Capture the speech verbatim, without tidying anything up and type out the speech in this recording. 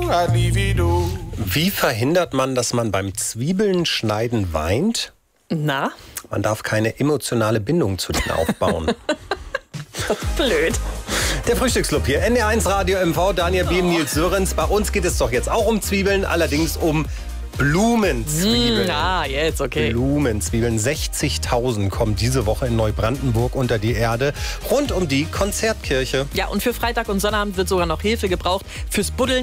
Wie verhindert man, dass man beim Zwiebeln schneiden weint? Na? Man darf keine emotionale Bindung zu denen aufbauen. Blöd. Der Frühstücksclub hier, N D R eins Radio M V, Daniel Behm, Nils Sörenz. Bei uns geht es doch jetzt auch um Zwiebeln, allerdings um Blumenzwiebeln. Mm, ah, jetzt, okay. Blumenzwiebeln. sechzigtausend kommen diese Woche in Neubrandenburg unter die Erde, rund um die Konzertkirche. Ja, und für Freitag und Sonnabend wird sogar noch Hilfe gebraucht fürs Buddeln.